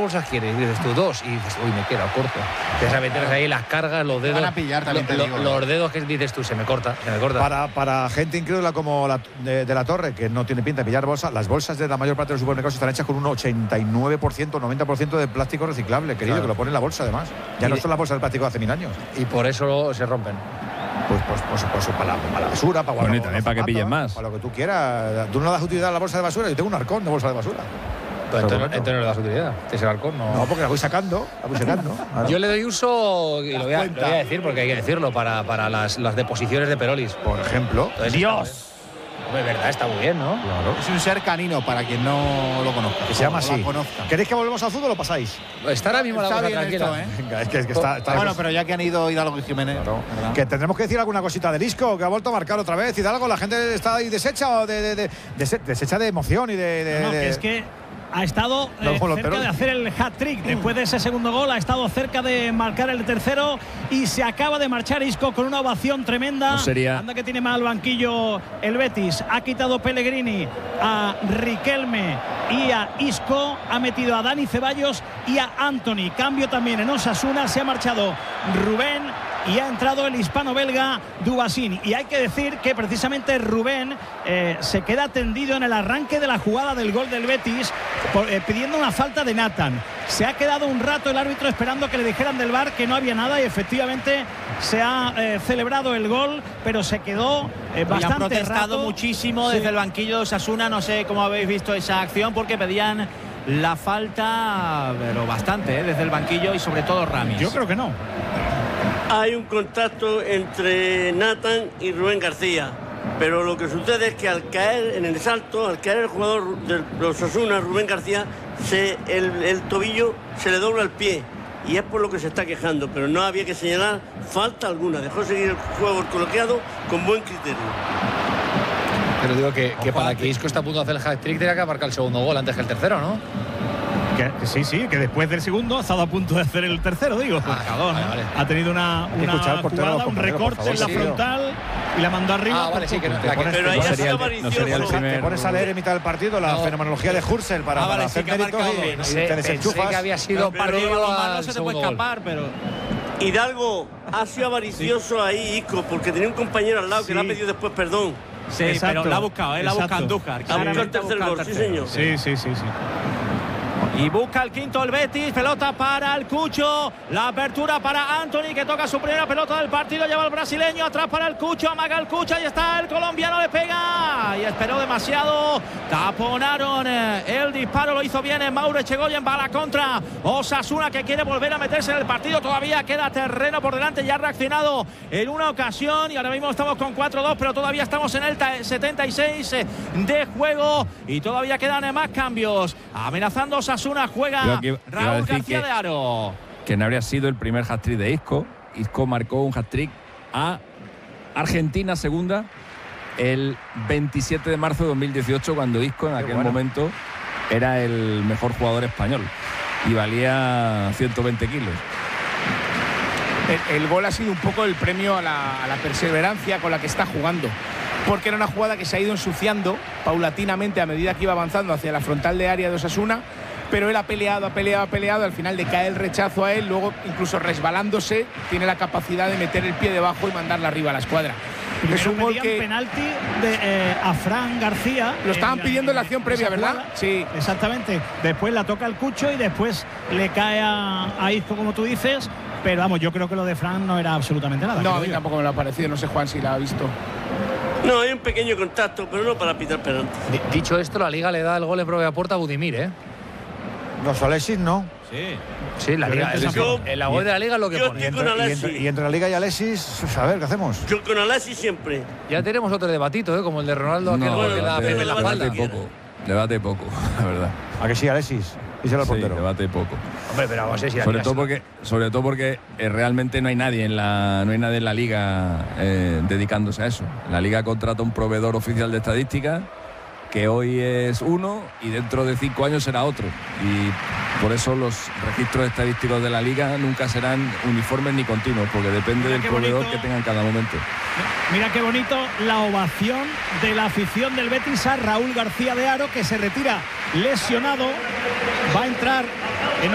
bolsas quieres? Y dices tú, 2. Y dices, uy, me queda corto. Te sabes meter ahí las cargas, los dedos. Van a pillar también, los dedos que dices tú, se me corta. Para gente incrédula como de la Torre, que no tiene pinta de pillar bolsas, las bolsas de la mayor parte de los supermercados están hechas con un 89%, 90% de plástico reciclable, querido, claro. Que lo pone en la bolsa además. Ya no son las bolsas de plástico de hace 1000 años. Y por eso se rompen. Pues para la basura, para guardar. También para que pillen más. Para lo que tú quieras. Tú no das utilidad a la bolsa de basura, yo tengo un arcón de bolsa de basura. Entonces no le das utilidad. Ese arcón no. No, porque la voy sacando. Claro. Yo le doy uso, y lo voy a decir porque hay que decirlo, para las deposiciones de Perolis. Por ejemplo. Entonces, Dios. Es verdad, está muy bien, ¿no? Claro. Es un ser canino, para quien no lo conozca. Que se llama así. ¿Queréis que volvamos al fútbol o lo pasáis? Está ahora mismo la cosa tranquila. Esto, Venga, es que está bueno, pero ya que han ido Hidalgo y Jiménez. Claro. Que tendremos que decir alguna cosita del Isco, que ha vuelto a marcar otra vez. Hidalgo, la gente está ahí deshecha de emoción y que es que ha estado cerca de hacer el hat-trick. Después de ese segundo gol ha estado cerca de marcar el tercero y se acaba de marchar Isco con una ovación tremenda. Anda que tiene mal banquillo el Betis. Ha quitado Pellegrini a Riquelme y a Isco. Ha metido a Dani Ceballos y a Antony. Cambio también en Osasuna. Se ha marchado Rubén y ha entrado el hispano-belga Dubasín. Y hay que decir que precisamente Rubén se queda tendido en el arranque de la jugada del gol del Betis pidiendo una falta de Nathan. Se ha quedado un rato el árbitro esperando que le dijeran del VAR que no había nada y efectivamente se ha celebrado el gol, pero se quedó bastante han protestado rato. Muchísimo desde el banquillo de Osasuna. No sé cómo habéis visto esa acción porque pedían la falta, pero bastante, desde el banquillo y sobre todo Ramis. Yo creo que no. Hay un contacto entre Nathan y Rubén García, pero lo que sucede es que al caer en el salto, al caer el jugador de los Osasuna, Rubén García, el tobillo se le dobla el pie y es por lo que se está quejando, pero no había que señalar falta alguna, dejó seguir el juego coloqueado con buen criterio. Pero digo que para que Isco está a punto de hacer el hat-trick tenía que marcar el segundo gol antes que el tercero, ¿no? Sí, que después del segundo ha estado a punto de hacer el tercero, digo. Vale. Ha tenido una jugada, un recorte en la frontal y la mandó arriba. Vale, sí, que pero ahí ha sido avaricioso. Te pones a leer en mitad del partido la fenomenología de Hurcell para hacer méritos y te desenchufas. Pensé que había sido no se te puede escapar, pero... Hidalgo ha sido avaricioso ahí, Isco, porque tenía un compañero al lado que le ha pedido después perdón. Sí, exacto, pero la ha buscado, la ha buscado Andújar. Ha buscado el tercer gol, sí, señor. Sí. Y busca el quinto el Betis, pelota para el Cucho, la apertura para Antony que toca su primera pelota del partido, lleva el brasileño atrás para el Cucho, amaga el Cucho, ahí está el colombiano, le pega y esperó demasiado, taponaron el disparo, lo hizo bien Mauro Echegoyen, va a la contra Osasuna que quiere volver a meterse en el partido, todavía queda terreno por delante, ya ha reaccionado en una ocasión y ahora mismo estamos con 4-2, pero todavía estamos en el 76 de juego y todavía quedan más cambios, amenazando Osasuna. Juega Raúl García de Aro. Que no habría sido el primer hat-trick de Isco. Isco marcó un hat-trick a Argentina segunda el 27 de marzo de 2018 cuando Isco en aquel momento era el mejor jugador español y valía 120 kilos. El gol ha sido un poco el premio a la perseverancia con la que está jugando, porque era una jugada que se ha ido ensuciando paulatinamente a medida que iba avanzando hacia la frontal de área de Osasuna, pero él ha peleado, al final le cae el rechazo a él, luego incluso resbalándose tiene la capacidad de meter el pie debajo y mandarla arriba a la escuadra. Es un gol que penalti a Fran García. Lo estaban pidiendo en la acción previa, ¿verdad? Jugada. Sí, exactamente. Después la toca el Cucho y después le cae a Isco, como tú dices. Pero vamos, yo creo que lo de Fran no era absolutamente nada. No, a mí tampoco me lo ha parecido. No sé, Juan, si la ha visto. No, hay un pequeño contacto, pero no para pitar penalti. Dicho esto, la Liga le da el gol en propia puerta a Budimir, ¿eh? Los Alexis no. Sí, la Liga. En la web de la Liga es lo que pone. Y entre la Liga y Alexis, a ver, ¿qué hacemos? Yo con Alexis siempre. Ya tenemos otro debatito, ¿eh? Como el de Ronaldo, aquel gol que da Pepe en la espalda. Debate poco, la verdad. ¿A que sí, Alexis? Díselo al portero. Debate poco. Hombre, pero vamos a ver si sobre todo porque realmente no hay nadie en la Liga dedicándose a eso. La Liga contrata un proveedor oficial de estadística que hoy es uno y dentro de 5 años será otro, y por eso los registros estadísticos de la Liga nunca serán uniformes ni continuos, porque depende del proveedor que tenga en cada momento. Mira qué bonito la ovación de la afición del Betis a Raúl García de Aro, que se retira lesionado, va a entrar en